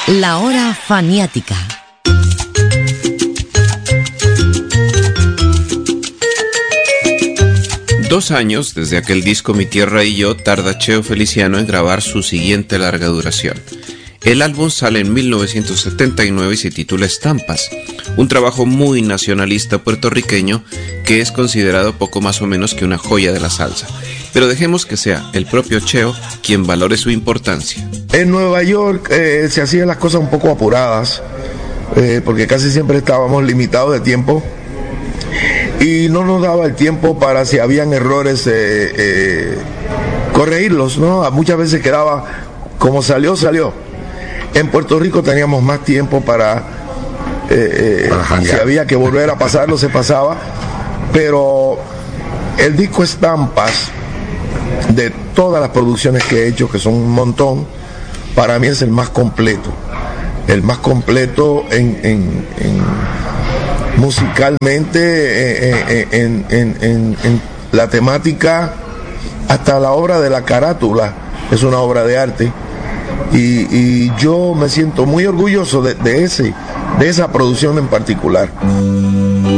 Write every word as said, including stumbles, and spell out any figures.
La hora faniática. Dos años desde aquel disco Mi Tierra y Yo tarda Cheo Feliciano en grabar su siguiente larga duración. El álbum sale en mil novecientos setenta y nueve y se titula Estampas, un trabajo muy nacionalista puertorriqueño que es considerado poco más o menos que una joya de la salsa. Pero dejemos que sea el propio Cheo quien valore su importancia. En Nueva York eh, se hacían las cosas un poco apuradas, eh, porque casi siempre estábamos limitados de tiempo y no nos daba el tiempo para, si habían errores, eh, eh, corregirlos, ¿no? Muchas veces quedaba como salió, salió. En Puerto Rico teníamos más tiempo para, eh, eh, si había que volver a pasarlo, se pasaba. Pero el disco Estampas, de todas las producciones que he hecho, que son un montón, para mí es el más completo. El más completo en, en, en musicalmente, en, en, en, en, en la temática, hasta la obra de la carátula es una obra de arte. Y, y yo me siento muy orgulloso de, de ese, de esa producción en particular.